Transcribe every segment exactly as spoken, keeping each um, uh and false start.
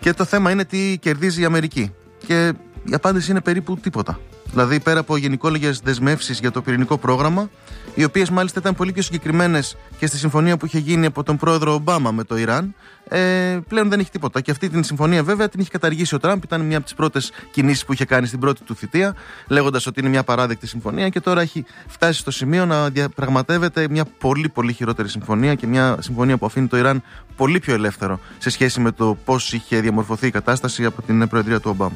Και το θέμα είναι τι κερδίζει η Αμερική. Και η απάντηση είναι περίπου τίποτα. Δηλαδή, πέρα από γενικόλογες δεσμεύσεις για το πυρηνικό πρόγραμμα, οι οποίες μάλιστα ήταν πολύ πιο συγκεκριμένες και στη συμφωνία που είχε γίνει από τον πρόεδρο Ομπάμα με το Ιράν, ε, πλέον δεν έχει τίποτα. Και αυτή την συμφωνία, βέβαια, την είχε καταργήσει ο Τραμπ. Ήταν μια από τις πρώτες κινήσεις που είχε κάνει στην πρώτη του θητεία, λέγοντας ότι είναι μια παράδεκτη συμφωνία. Και τώρα έχει φτάσει στο σημείο να διαπραγματεύεται μια πολύ, πολύ χειρότερη συμφωνία και μια συμφωνία που αφήνει το Ιράν πολύ πιο ελεύθερο σε σχέση με το πώς είχε διαμορφωθεί η κατάσταση από την προεδρία του Ομπάμα.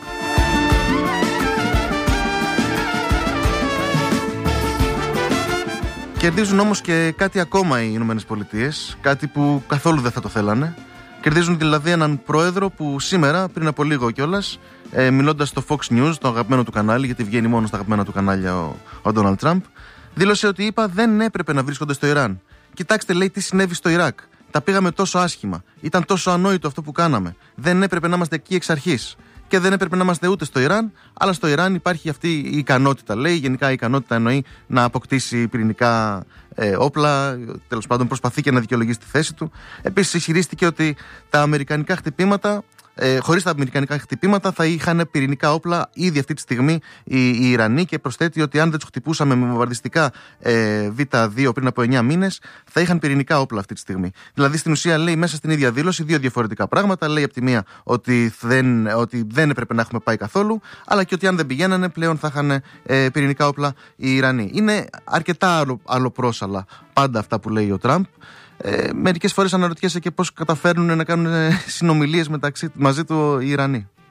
Κερδίζουν όμως και κάτι ακόμα οι Ηνωμένες Πολιτείες, κάτι που καθόλου δεν θα το θέλανε. Κερδίζουν δηλαδή έναν πρόεδρο που σήμερα, πριν από λίγο κιόλας, ε, μιλώντας στο Fox News, το αγαπημένο του κανάλι, γιατί βγαίνει μόνο στα αγαπημένα του κανάλια ο, ο Donald Trump, δήλωσε ότι είπα δεν έπρεπε να βρίσκονται στο Ιράν. Κοιτάξτε, λέει, τι συνέβη στο Ιράκ. Τα πήγαμε τόσο άσχημα. Ήταν τόσο ανόητο αυτό που κάναμε. Δεν έπρεπε να είμαστε εκεί εξ αρχής. Και δεν έπρεπε να είμαστε ούτε στο Ιράν, αλλά στο Ιράν υπάρχει αυτή η ικανότητα, λέει. Γενικά η ικανότητα εννοεί να αποκτήσει πυρηνικά ε, όπλα, τέλος πάντων προσπαθεί και να δικαιολογήσει τη θέση του. Επίσης ισχυρίστηκε ότι τα αμερικανικά χτυπήματα, ε, χωρίς τα αμερικανικά χτυπήματα θα είχαν πυρηνικά όπλα ήδη αυτή τη στιγμή οι, οι Ιρανοί, και προσθέτει ότι αν δεν τους χτυπούσαμε με βομβαρδιστικά ε, βι δύο πριν από εννιά μήνες θα είχαν πυρηνικά όπλα αυτή τη στιγμή. Δηλαδή στην ουσία λέει μέσα στην ίδια δήλωση δύο διαφορετικά πράγματα. Λέει από τη μία ότι δεν, ότι δεν έπρεπε να έχουμε πάει καθόλου, αλλά και ότι αν δεν πηγαίνανε πλέον θα είχαν ε, πυρηνικά όπλα οι Ιρανοί. Είναι αρκετά άλλο, αλλοπρόσαλα πάντα αυτά που λέει ο Τραμπ. Ε, μερικές φορές αναρωτιέσαι και πώς καταφέρνουν να κάνουν συνομιλίες μεταξύ, μαζί του οι Ιρανοί.